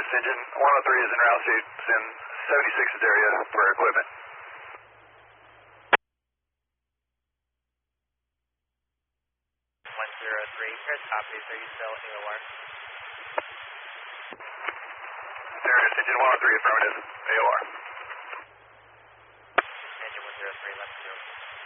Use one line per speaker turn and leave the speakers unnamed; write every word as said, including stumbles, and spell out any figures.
Engine one oh three is en route. It's in seventy-sixth area for equipment.
one zero three, here's copies. Are you still A O R?
There it is. Engine one oh three, affirmative. A O R.